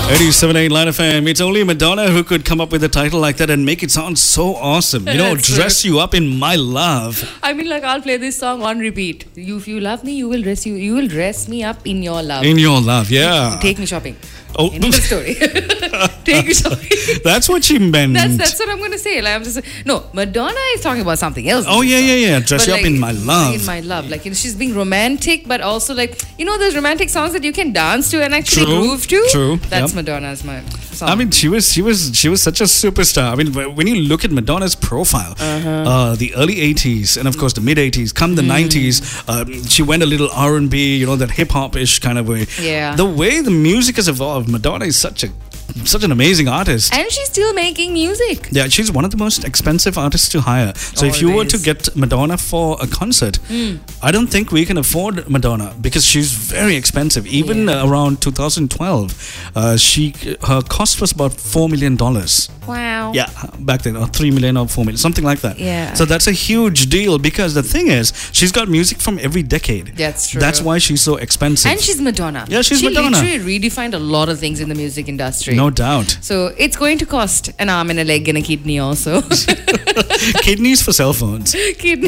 87.8 Line FM. It's only Madonna who could come up with a title like that and make it sound so awesome. You know, dress you up in my love. I mean, like, I'll play this song on repeat. If you love me, you will dress me up in your love. In your love, yeah. Take me shopping. Oh, End of the story. Take me shopping. That's what she meant. That's what I'm going to say. Like, I'm just no. Madonna is talking about something else. Oh yeah. Dress But you like, up in my love. In my love, like, you know, she's being romantic, but also like, you know, those romantic songs that you can dance to and actually groove to. True. That's Madonna's song. I mean, she was such a superstar. I mean, when you look at Madonna's profile, the early 80s and of course the mid 80s, come the 90s, she went a little R&B, you know, that hip hop ish kind of way. Yeah. The way the music has evolved, Madonna is such an amazing artist. And she's still making music. Yeah, she's one of the most expensive artists to hire. So if you were to get Madonna for a concert, I don't think we can afford Madonna because she's very expensive. Even around 2012, her cost was about $4 million. Wow. Yeah, back then, or 3 million or 4 million, something like that. Yeah. So that's a huge deal because the thing is, she's got music from every decade. That's true. That's why she's so expensive. And she's Madonna. Yeah, she's Madonna. She literally redefined a lot of things in the music industry. No doubt. So it's going to cost an arm and a leg and a kidney also. Kidneys for cell phones. Kidney.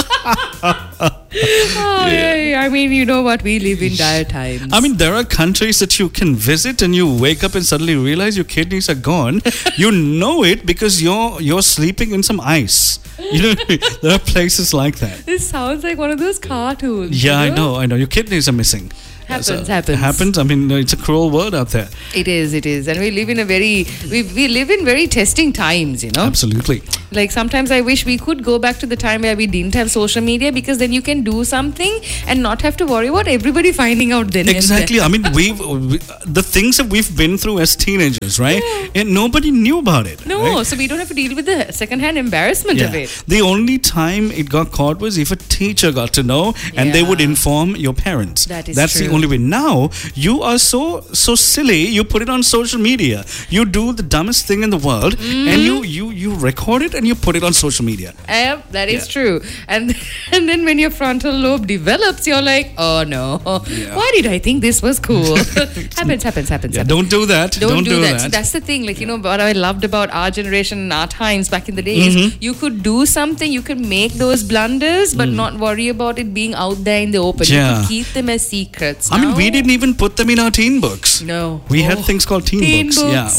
Yeah. I mean, you know what? We live in dire times. I mean, there are countries that you can visit and you wake up and suddenly realize your kidneys are gone. You know it because you're sleeping in some ice. You know, there are places like that. This sounds like one of those cartoons. Yeah, you know? I know. Your kidneys are missing. Happens. I mean, it's a cruel world out there. It is. And we live in we live in very testing times, you know. Absolutely. Like sometimes I wish we could go back to the time where we didn't have social media because then you can do something and not have to worry about everybody finding out then. Exactly. I mean, the things that we've been through as teenagers, right? Yeah. And nobody knew about it. No, right? so we don't have to deal with the secondhand embarrassment of it. The only time it got caught was if a teacher got to know and they would inform your parents. That's true. The only way. Now you are so silly. You put it on social media. You do the dumbest thing in the world, and you record it and you put it on social media. That is true. And then when your frontal lobe develops, you're like, oh no, why did I think this was cool? happens. Yeah, don't do that. Don't do that. So that's the thing. Like, you know, what I loved about our generation and our times back in the days, you could do something, you could make those blunders, but not worry about it being out there in the open. Yeah. You could keep them as secrets. I mean, we didn't even put them in our teen books. No. We had things called teen books. Yeah.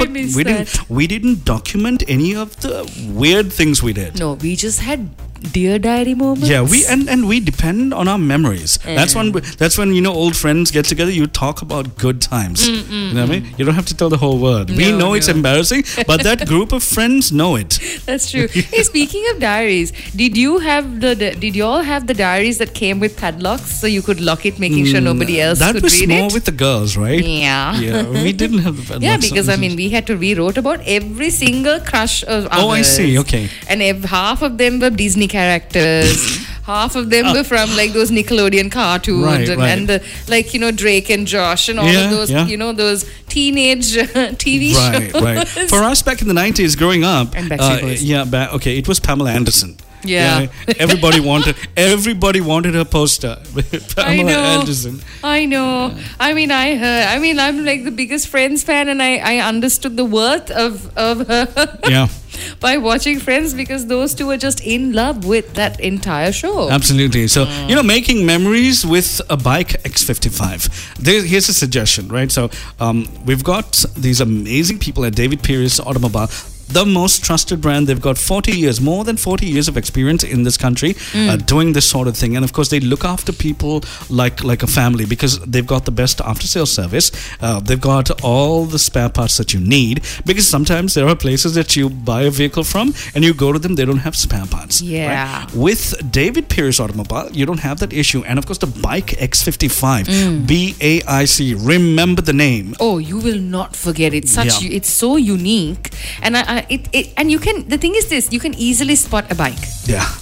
We didn't document any of the weird things we did. No, we just had Dear Diary moments. Yeah, we depend on our memories. That's when you know old friends get together. You talk about good times. You know what I mean? You don't have to tell the whole world. We know it's embarrassing, but that group of friends know it. That's true. Hey, speaking of diaries, did you all have the diaries that came with padlocks so you could lock it, making sure nobody else could read it? That was more with the girls, right? Yeah. Yeah, we didn't have the padlocks. Yeah, because I mean, we wrote about every single crush of ours. Oh, I see. Okay. And half of them were Disney characters. Half of them were from like those Nickelodeon cartoons and the, like, you know, Drake and Josh and all of those, you know, those teenage TV shows. Right. For us back in the 90s growing up, and Backstreet Boys. It was Pamela Anderson. Yeah. Everybody wanted her poster. Pamela Anderson. I know. I mean, I'm like the biggest Friends fan, and I understood the worth of her. Yeah. By watching Friends, because those two are just in love with that entire show. Absolutely. So, you know, making memories with a bike X55. Here's a suggestion, right? So, we've got these amazing people at David Pierce Automobile, the most trusted brand. They've got more than 40 years of experience in this country doing this sort of thing. And of course, they look after people like a family because they've got the best after-sales service. They've got all the spare parts that you need, because sometimes there are places that you buy a vehicle from and you go to them, they don't have spare parts. Yeah. Right? With David Pierce Automobile, you don't have that issue. And of course, the Bike X55, BAIC, remember the name. Oh, you will not forget it. It's so unique. And and you can, the thing is this, you can easily spot a bike. Yeah.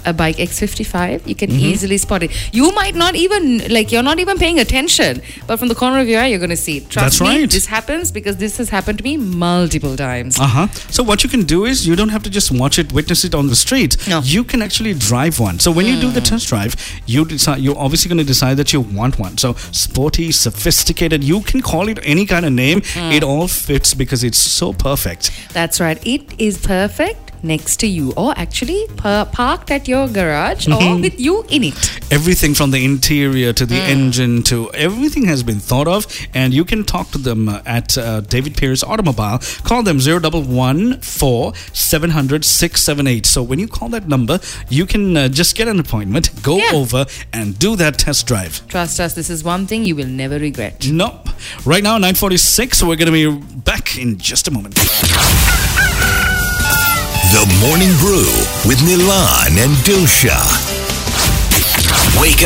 a bike X55, you can easily spot it. You might not even, you're not even paying attention, but from the corner of your eye, you're going to see it. Trust me, this happens because this has happened to me multiple times. So what you can do is, you don't have to just witness it on the street. No. You can actually drive one. So when you do the test drive, you're obviously going to decide that you want one. So sporty, sophisticated, you can call it any kind of name. It all fits because it's so perfect. That's right. It is perfect next to you, or actually parked at your garage, or with you in it. Everything from the interior to the engine to everything has been thought of, and you can talk to them at David Pierce Automobile. Call them 011-4-700-678. So when you call that number, you can just get an appointment, go over and do that test drive. Trust us, this is one thing you will never regret. Nope. Right now, 9:46. We're going to be back in just a moment. The Morning Brew with Nilan and Dilsha. Wake